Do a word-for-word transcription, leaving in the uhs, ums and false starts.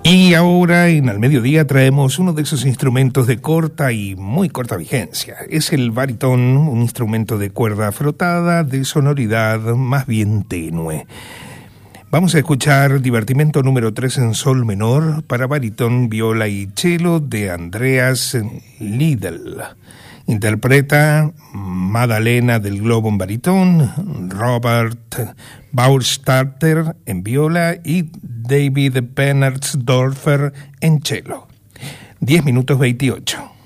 Y ahora en Al Mediodía traemos uno de esos instrumentos de corta y muy corta vigencia. Es el baritón, un instrumento de cuerda frotada de sonoridad más bien tenue. Vamos a escuchar Divertimento número tres en sol menor para baritón, viola y cello de Andreas Liedl. Interpreta Madalena del Globo en baritón, Robert Baustarter en viola y David Pennersdorfer en cello. diez minutos veintiocho.